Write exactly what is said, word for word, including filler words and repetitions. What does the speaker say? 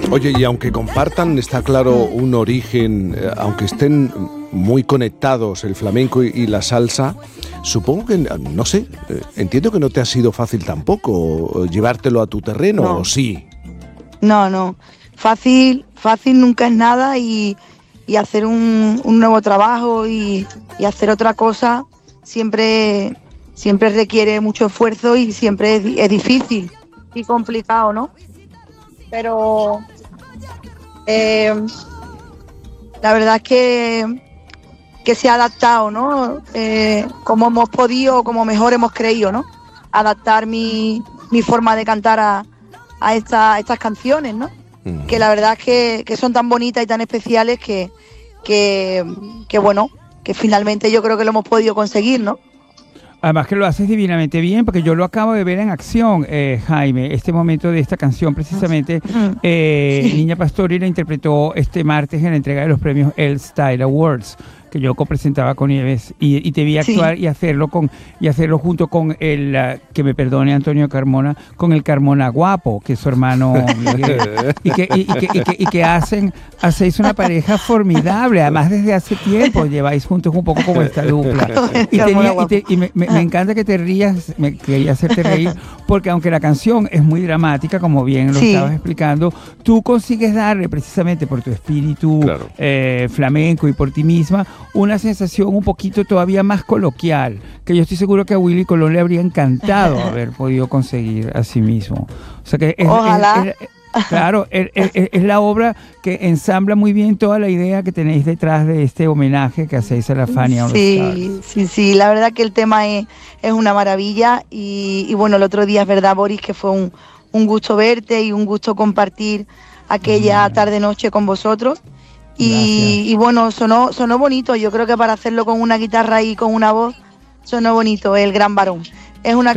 Oye, y aunque compartan, está claro, un origen, eh, aunque estén muy conectados el flamenco y, y la salsa, supongo que, no sé, eh, entiendo que no te ha sido fácil tampoco llevártelo a tu terreno, No. ¿o sí? No, no. Fácil, fácil nunca es nada y, y hacer un, un nuevo trabajo y, y hacer otra cosa siempre, siempre requiere mucho esfuerzo y siempre es, es difícil y complicado, ¿no? Pero eh, la verdad es que, que se ha adaptado, ¿no? Eh, como hemos podido, como mejor hemos creído, ¿no? Adaptar mi, mi forma de cantar a, a, esta, a estas canciones, ¿no? Mm. Que la verdad es que, que son tan bonitas y tan especiales que, que, que, bueno, que finalmente yo creo que lo hemos podido conseguir, ¿no? Además que lo haces divinamente bien, porque yo lo acabo de ver en acción, eh, Jaime, este momento de esta canción precisamente. Eh, sí. Niña Pastori la interpretó este martes en la entrega de los premios El Style Awards, que yo copresentaba con Nieves, y, y te vi actuar sí. y hacerlo con y hacerlo junto con el, uh, que me perdone Antonio Carmona, con el Carmona guapo, que es su hermano Miguel, y que y, y, que, y, que, y que hacen hacéis una pareja formidable, además desde hace tiempo lleváis juntos un poco como esta dupla. Y, tenía, y, te, y me, me, me encanta que te rías, me quería hacerte reír, porque aunque la canción es muy dramática, como bien lo sí. estabas explicando, tú consigues darle precisamente por tu espíritu claro. eh, flamenco y por ti misma una sensación un poquito todavía más coloquial, que yo estoy seguro que a Willy Colón le habría encantado haber podido conseguir a sí mismo. O sea que es, Ojalá. Es, es, claro, es, es, es la obra que ensambla muy bien toda la idea que tenéis detrás de este homenaje que hacéis a la Fania All Stars. Sí, sí, sí, la verdad que el tema es, es una maravilla y, y bueno, el otro día es verdad, Boris, que fue un, un gusto verte y un gusto compartir aquella mm. tarde-noche con vosotros. Y, y bueno, sonó, sonó bonito, yo creo que para hacerlo con una guitarra y con una voz, sonó bonito, El Gran Varón. Es una